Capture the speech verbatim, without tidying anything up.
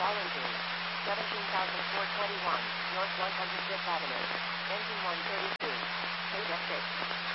Volunteers. seventeen thousand four hundred twenty-one, North one hundred fifth Avenue. Engine one thirty-two. Data six.